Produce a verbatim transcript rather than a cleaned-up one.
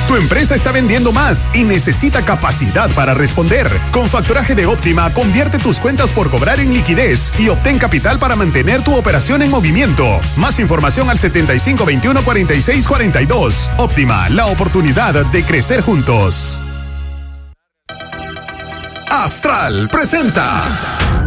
Tu empresa está vendiendo más y necesita capacidad para responder. Con Factoraje de Óptima, convierte tus cuentas por cobrar en liquidez y obtén capital para mantener tu operación en movimiento. Más información al setenta y cinco veintiuno cuarenta y seis cuarenta y dos. Óptima, la oportunidad de crecer juntos. Astral presenta